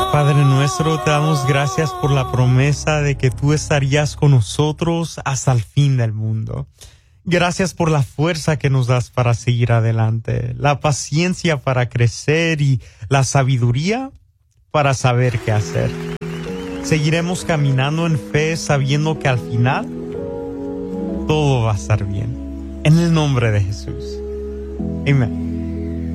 Padre nuestro, te damos gracias por la promesa de que tú estarías con nosotros hasta el fin del mundo. Gracias por la fuerza que nos das para seguir adelante, la paciencia para crecer y la sabiduría para saber qué hacer. Seguiremos caminando en fe sabiendo que al final todo va a estar bien. En el nombre de Jesús. Amén.